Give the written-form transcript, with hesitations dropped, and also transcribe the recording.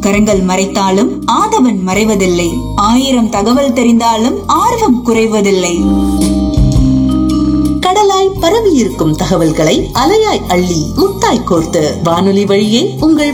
கரங்கள் மறைத்தாலும் ஆதவன் மறைவதில்லை. 1000 தகவல் தெரிந்தாலும் ஆர்வம் குறைவதில்லை. கடலாய் பரவி இருக்கும் தகவல்களை அலையாய் அள்ளி முத்தாய் கோர்த்து வானொலி வழியே உங்கள்